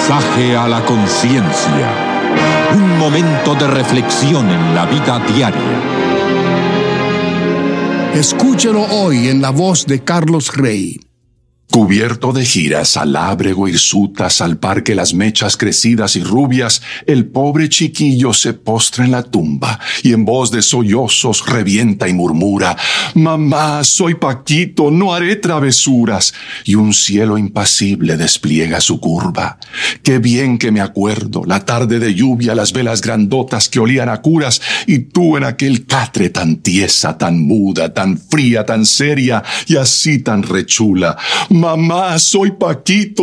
Mensaje a la conciencia. Un momento de reflexión en la vida diaria. Escúchelo hoy en la voz de Carlos Rey. Cubierto de giras, al ábrego hirsutas, al par que las mechas crecidas y rubias, el pobre chiquillo se postra en la tumba y en voz de sollozos revienta y murmura: «Mamá, soy Paquito, no haré travesuras». Y un cielo impasible despliega su curva. Qué bien que me acuerdo, la tarde de lluvia, las velas grandotas que olían a curas, y tú en aquel catre tan tiesa, tan muda, tan fría, tan seria, y así tan rechula. «Mamá, soy Paquito,